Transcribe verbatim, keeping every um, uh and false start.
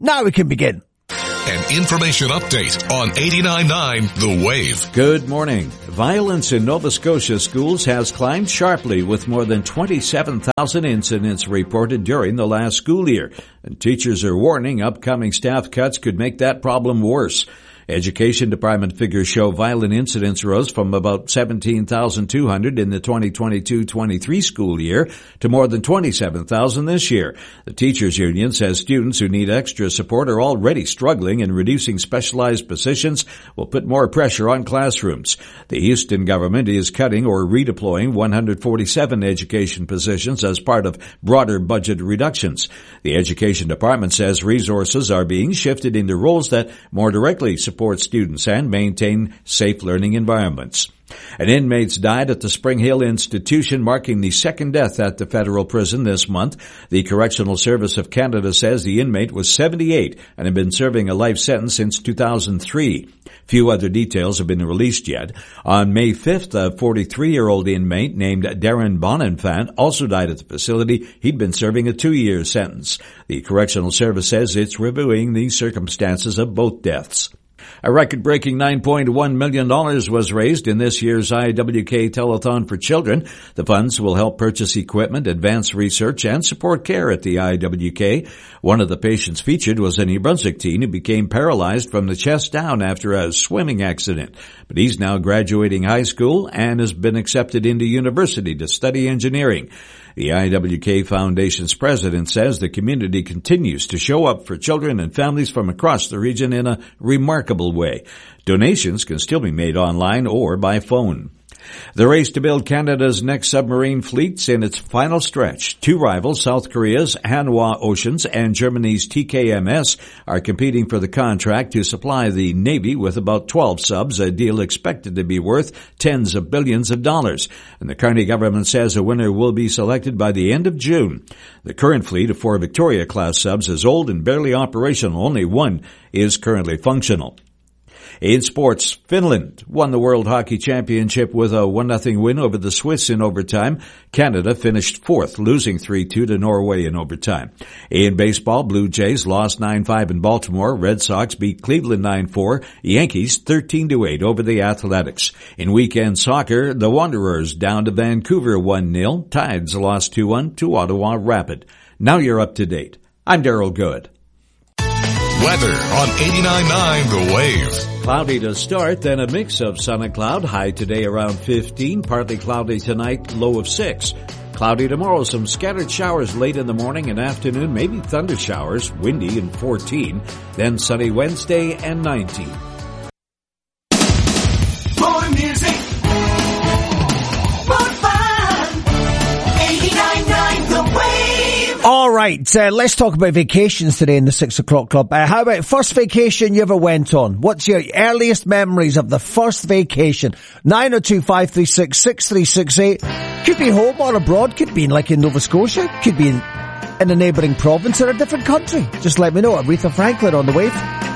Now we can begin. An information update on eighty-nine point nine The Wave. Good morning. Violence in Nova Scotia schools has climbed sharply, with more than twenty-seven thousand incidents reported during the last school year. And teachers are warning upcoming staff cuts could make that problem worse. Education Department figures show violent incidents rose from about seventeen thousand two hundred in the twenty twenty-two twenty-three school year to more than twenty-seven thousand this year. The Teachers Union says students who need extra support are already struggling, and reducing specialized positions will put more pressure on classrooms. The Houston government is cutting or redeploying one hundred forty-seven education positions as part of broader budget reductions. The Education Department says resources are being shifted into roles that more directly support support students and maintain safe learning environments. An inmate's died at the Spring Hill Institution, marking the second death at the federal prison this month. The Correctional Service of Canada says the inmate was seventy-eight and had been serving a life sentence since two thousand three. Few other details have been released yet. On May fifth, a forty-three-year-old inmate named Darren Bonenfant also died at the facility. He'd been serving a two-year sentence. The Correctional Service says it's reviewing the circumstances of both deaths. A record-breaking nine point one million dollars was raised in this year's I W K Telethon for Children. The funds will help purchase equipment, advance research, and support care at the I W K. One of the patients featured was a New Brunswick teen who became paralyzed from the chest down after a swimming accident. But he's now graduating high school and has been accepted into university to study engineering. The I W K Foundation's president says the community continues to show up for children and families from across the region in a remarkable way. Donations can still be made online or by phone. The race to build Canada's next submarine fleet's in its final stretch. Two rivals, South Korea's Hanwha Oceans and Germany's T K M S, are competing for the contract to supply the Navy with about twelve subs, a deal expected to be worth tens of billions of dollars. And the Carney government says a winner will be selected by the end of June. The current fleet of four Victoria-class subs is old and barely operational. Only one is currently functional. In sports, Finland won the World Hockey Championship with a one nothing win over the Swiss in overtime. Canada finished fourth, losing three two to Norway in overtime. In baseball, Blue Jays lost nine five in Baltimore. Red Sox beat Cleveland nine four. Yankees thirteen to eight over the Athletics. In weekend soccer, the Wanderers down to Vancouver one nil. Tides lost two one to Ottawa Rapid. Now you're up to date. I'm Daryl Good. Weather on eighty-nine point nine The Wave. Cloudy to start, then a mix of sun and cloud. High today around fifteen. Partly cloudy tonight, low of six. Cloudy tomorrow, some scattered showers late in the morning and afternoon, maybe thunder showers, windy and fourteen. Then sunny Wednesday and nineteen. More music, more fun. eighty-nine point nine The Wave. All right, uh, let's talk about vacations today in the Six O'Clock Club. Uh, how about first vacation you ever went on? What's your earliest memories of the first vacation? nine oh two, five three six, six three six eight. Could be home or abroad. Could be in, like in Nova Scotia. Could be in, in a neighbouring province or a different country. Just let me know. Aretha Franklin on The Wave.